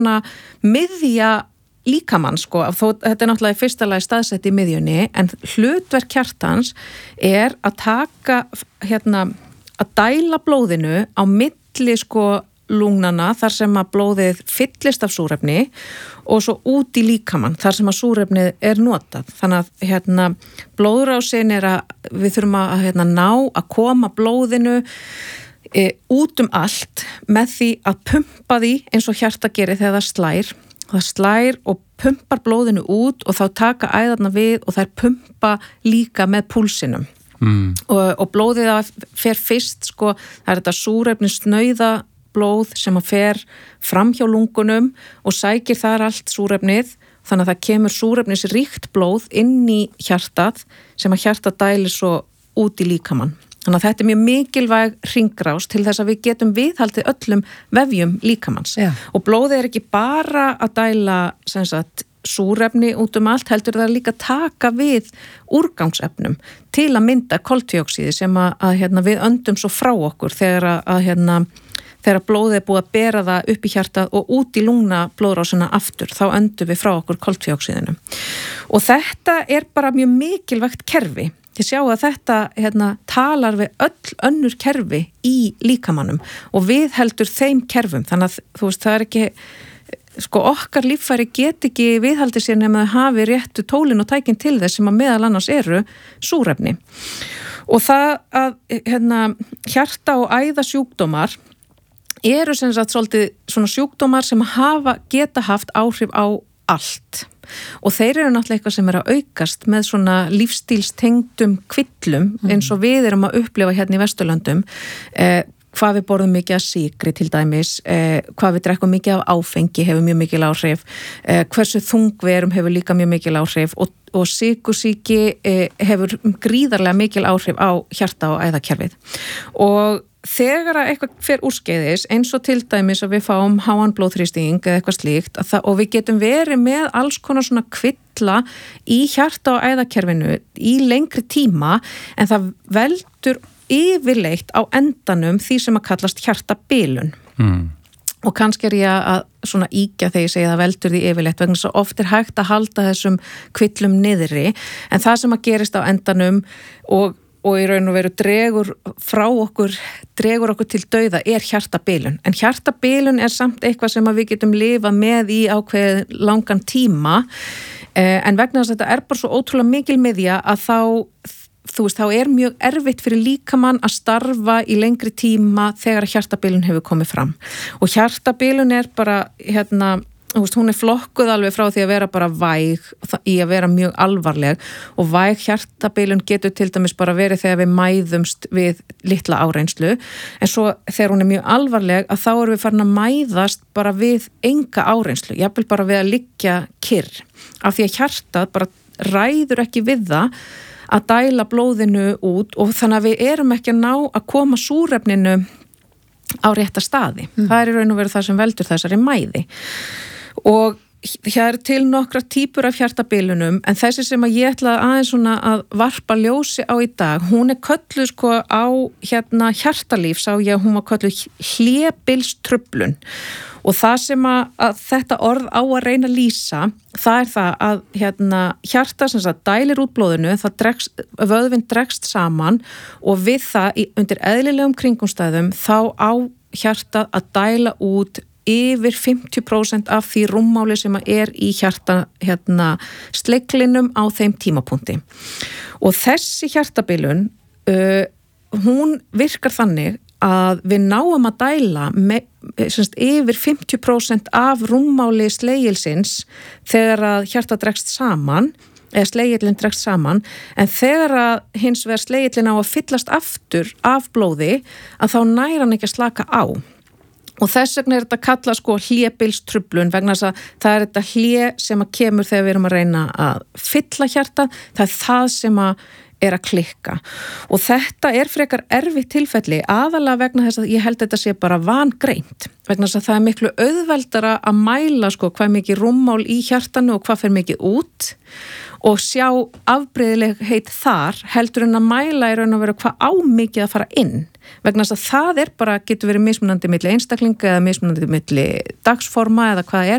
miðja líkamann sko, þetta náttúrulega í fyrsta lagi staðsett í miðjunni, en hlutverk hjartans að taka að dæla blóðinu á milli sko lungnana þar sem að blóðið fyllist af súrefni og svo út í líkamann þar sem að súrefnið notað. Þannig að blóðrásin að við þurfum að ná að koma blóðinu út allt með því að pumpa því eins og hjarta gerir þegar það slær. Það slær og pumpar blóðinu út og þá taka æðarna við og þær pumpa líka með púlsinum. Og blóðið fer fyrst sko, það þetta súrefni snauða blóð sem að fer fram hjá lungunum og sækir þar allt súrefnið, þannig að það kemur súrefnisríkt blóð inn í hjartað sem að hjartað dælir svo út í líkamann. Þannig að þetta mjög mikilvæg hringrás til þess að við getum viðhaldið öllum vefjum líkamanns. Já. Og blóðið ekki bara að dæla sem sagt súrefni út allt, heldur það líka taka við úrgangsefnum til að mynda koltvíoxíði sem að við öndum svo frá okkur þegar blóðið búið að bera það upp í hjartað og út í lungna blóðrásina aftur, þá öndum við frá okkur koltvíoxíðinu. Og þetta bara mjög mikilvægt kerfi. Þið sjáu að þetta talar við öll önnur kerfi í líkamannum og við heldur þeim kerfum. Þannig að þú veist, það ekki, sko okkar líffæri get ekki viðhaldið sér nema að hafi réttu tólin og tækin til þess sem að meðal annars súrefni. Og það að hjarta- og æðasjúkdómar sem sagt svolítið svona sjúkdómar sem geta haft áhrif á allt. Og þeir náttúrulega eitthvað sem að aukast með svona lífstílstengdum kvillum eins og við að upplifa hérna í Vesturlöndum, hvað við borðum mikið af sykri til dæmis, hvað við drekkum mikið af áfengi hefur mjög mikil áhrif, hversu þung við hefur líka mjög mikil áhrif og sykursýki hefur gríðarlega mikil áhrif á hjarta- og æðakerfið. Og þegar eitthvað fer úrskeiðis eins og til dæmis að við fáum háan blóðþrýsting eða eitthvað slíkt og við getum verið með alls konar svona kvilla í hjarta- og æðakerfinu í lengri tíma en það veldur yfirleitt á endanum því sem að kallast hjartabilun. Og kannski ég að svona íkja þegar ég segi það veldur því yfirleitt vegna svo oft hægt að halda þessum kvillum niðri en það sem að gerist á endanum og í raun og veru dregur okkur til dauða hjartabilun. En hjartabilun samt eitthvað sem að við getum lifað með í ákveðið langan tíma en vegna þess að þetta bara svo ótrúlega mikil miðja að þá mjög erfitt fyrir líkamann að starfa í lengri tíma þegar hjartabilun hefur komið fram. Og hjartabilun bara hún flokkuð alveg frá því að vera bara væg í að vera mjög alvarleg og væg hjartabilun getur til dæmis bara verið þegar við mæðumst við litla áreynslu en svo þegar hún mjög alvarleg að þá erum við farin að mæðast bara við enga áreynslu, jafnvel bara við að liggja kyrr af því að hjartað bara ræður ekki við það að dæla blóðinu út og þannig að við erum ekki að ná að koma súrefninu á rétta staði. Það í raun og veru það sem veldur þessari mæði. Og hér til nokkra típur af hjartabilunum en þessi sem að ég ætla aðeins svona að varpa ljósi á í dag, hún kölluð sko á hjartalíf sá ég að hún var kölluð hlébilstruflun og það sem að þetta orð á að reyna að lýsa það það að hjarta sem sagt dælir út blóðinu, vöðvinn dregst saman og við það undir eðlilegum kringumstæðum þá á hjarta að dæla út yfir 50% af því rúmmáli sem í hjarta sleiklinum á þeim tímapunkti. Og þessi hjartabilun, hún virkar þannig að við náum að dæla yfir 50% af rúmmáli sleigilsins þegar að hjarta dregst saman, eða sleigillin dregst saman, en þegar að hins vegar sleigillin á að fyllast aftur af blóði, að þá nær hann ekki að slaka á. Og þess vegna þetta kallað sko hlébilstruflun vegna þess að það þetta hlé sem að kemur þegar við erum að reyna að fylla hjarta, það það sem að klikka. Og þetta frekar erfitt tilfelli aðalega vegna þess að ég held þetta sé bara vangreint. Vegna þess að það miklu auðveldara að mæla sko hvað mikið rúmmál í hjartanu og hvað fer mikið út og sjá afbrigðilegheit þar heldur en að mæla í raun og veru hvað á mikið að fara inn. Vegna þess að það bara getur verið mismunandi milli einstaklinga eða mismunandi milli dagsforma eða hvað